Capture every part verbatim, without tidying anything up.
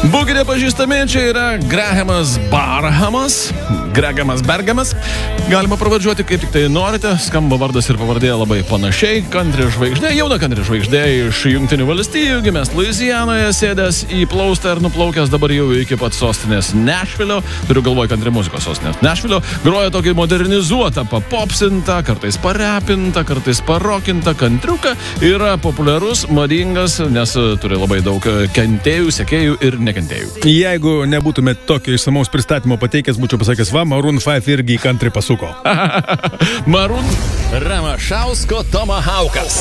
Būkite pažįstami, čia yra Grahamas Barhamas, Gregamas Bergamas. Galima pravardžiuoti kaip tik tai norite, skamba vardas ir pavardė labai panašiai. Country žvaigždė, jauna country žvaigždė iš Jungtinių valstijų, gimęs Luizianoje, sėdęs į plaustą ir nuplaukęs dabar jau iki pat sostinės Nashville. Turiu galvoj country muzikos sostinės Nashville. Groja tokį modernizuotą, papopsintą, kartais parepintą, kartais parokintą kantriuką. Yra populiarus, madingas, nes turi labai daug kentėjų, sekėjų ir nekentėjų. Jeigu nebūtumėt tokio išsamaus pristatymo pateikęs, būčiau pasakęs, va, Maroon five irgi į country pasuko. Maroon Ramašausko Tomahawkas.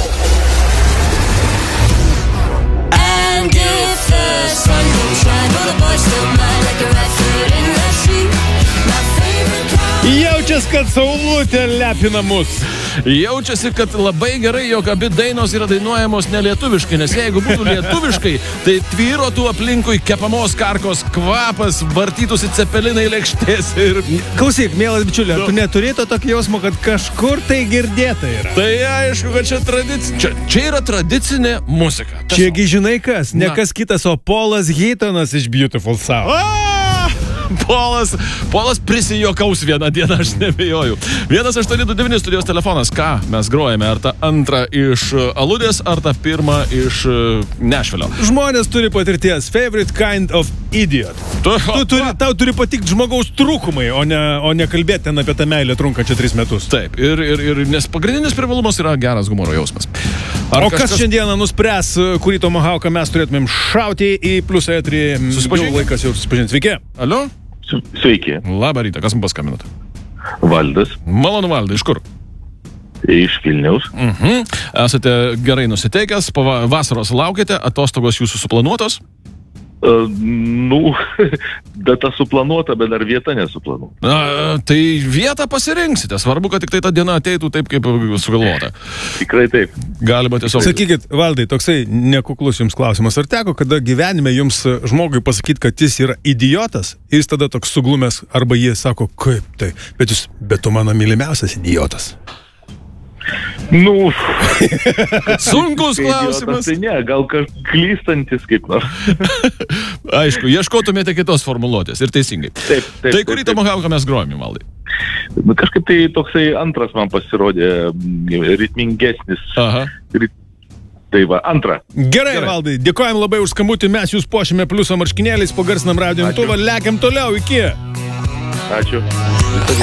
And if the sun don't shine, all the boys still mine like a red foot in the sea. My favorite kind. Jaučias, kad saulutė lepina mus. Jaučiasi, kad labai gerai, jog abi dainos yra dainuojamos nelietuviškai, nes jeigu būtų lietuviškai, tai tvyrotų aplinkui kepamos karkos kvapas, vartytųsi cepelinai lėkštės ir... Klausyk, mielas bičiulė, tu neturėtų tokį jausmą, kad kažkur tai girdėta yra. Tai aišku, kad čia tradicinė, čia, čia yra tradicinė muzika. Čiagi žinai kas, ne Na. kas kitas, o Polas Heatonas iš Beautiful South. A! Polas, Polas prisijokaus vieną dieną, aš nebejoju. vienas aštuoni du devyni studijos telefonas. Ką mes grojame? Ar tą antrą iš Aludės, ar tą pirmą iš Nashville? Žmonės turi patirties. Favorite kind of idiot. Tu, Tu turi, tau turi patikti žmogaus trūkumai, o ne, o ne kalbėti ten apie tą meilę trunkančią tris metus. Taip, ir, ir, ir nes pagrindinis privalumas yra geras humoro jausmas. Ar O kas kažkas... šiandieną nuspręs, kurį Tomahawką mes turėtumėm šauti į pliusą etrį? Susipažinti? Jau laikas jau susipažinti. Sveiki. Alio? Sveiki, Labą rytą, kas mums paskambinote? Valdas Malonu, Valdai, iš kur? iš Vilniaus. Mhm. Esate gerai nusiteikęs, pava- vasaros laukite, atostogos jūsų suplanuotos? Uh, nu, data suplanuota, bet dar vieta nesuplanuota. Na, tai vietą pasirinksite. Svarbu, kad tik tai ta diena ateitų taip, kaip sugalvota. Tikrai taip. Galima tiesiog... Sakykit, Valdai, toksai nekuklus jums klausimas. Ar teko, kada gyvenime jums žmogui pasakyti, kad jis yra idiotas, ir jis tada toks suglumęs, arba jie sako, kaip tai, bet jūs, bet tu mano mylimiausias idiotas. Nu, Sunkus tai klausimas. idiotas, tai ne, gal kažkas klystantis kaip nors. Aišku, ieškotumėte kitos formuluotės ir teisingai. Taip, taip. Tai taip, kurį taip. Tomahawką mes grojame, Valdai? Nu, kažkaip tai toksai antras man pasirodė mm, ritmingesnis. Aha. Rit... Tai va, antrą. Gerai, Gerai. Gerai. Valdai, dėkojam labai už skambutį, mes jūs puošime pliuso marškinėliais, pagarsinam radio imtuvą, lekiam toliau, iki. Ačiū. Viso gero.